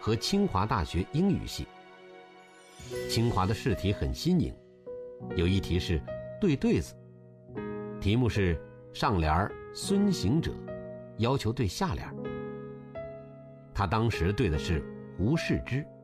和清华大学英语系。清华的试题很新颖，有一题是对对子，题目是上联孙行者，要求对下联。他当时对的是胡适之，